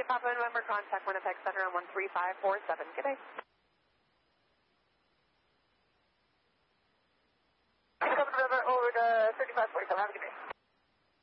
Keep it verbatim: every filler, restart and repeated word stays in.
Papa November, contact Winnipeg Center on one three five four seven. Good day.